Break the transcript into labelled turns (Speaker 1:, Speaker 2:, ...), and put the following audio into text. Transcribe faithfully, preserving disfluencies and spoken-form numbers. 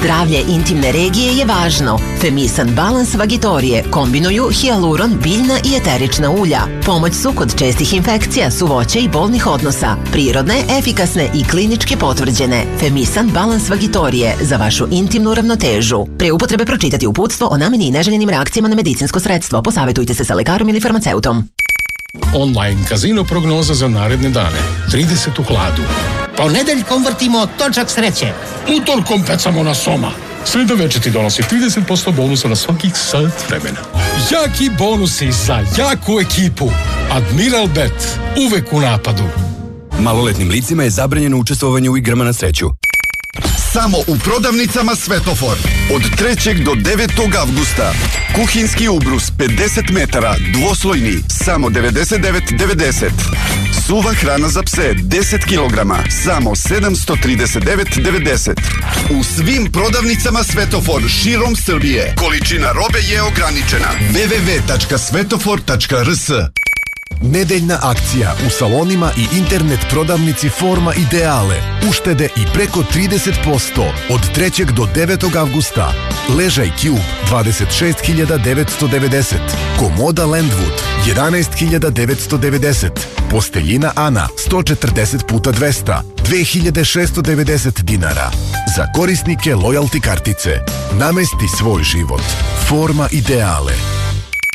Speaker 1: Zdravlje intimne regije je važno. Femisan Balans Vagitorije kombinuju hijaluron, biljna i eterična ulja. Pomoć su kod čestih infekcija, suvoće i bolnih odnosa. Prirodne, efikasne i klinički potvrđene. Femisan Balans Vagitorije za vašu intimnu ravnotežu. Pre upotrebe pročitati uputstvo o nameni i neželjenim reakcijama na medicinsko sredstvo. Posavetujte se sa lekarom ili farmaceutom.
Speaker 2: Online kazino prognoza za naredne dane. trideset u hladu.
Speaker 3: Ponedeljkom vrtimo točak sreće.
Speaker 2: Utorkom pecamo na soma. Sreda večer ti donosi trideset posto bonusa na svakih sat vremena. Jaki bonusi za jaku ekipu. Admiral Bet. Uvek u napadu.
Speaker 4: Maloletnim licima je zabranjeno učestvovanje u igrama na sreću.
Speaker 5: Samo u prodavnicama Svetofor. Od trećeg do devetog avgusta. Kuhinski ubrus pedeset metara, dvoslojni, samo devedeset devet devedeset. Suva hrana za pse deset kilograma, samo sedamsto trideset devet devedeset. U svim prodavnicama Svetofor širom Srbije. Količina robe je ograničena. w w w tačka svetofor tačka r s.
Speaker 6: Nedeljna akcija u salonima i internet prodavnici Forma Ideale. Uštede i preko trideset posto od trećeg do devetog avgusta. Ležaj Cube dvadeset šest hiljada devetsto devedeset. Komoda Landwood jedanaest hiljada devetsto devedeset. Posteljina Ana sto četrdeset puta dvesta dve hiljade šesto devedeset dinara. Za korisnike lojalty kartice. Namesti svoj život. Forma Ideale.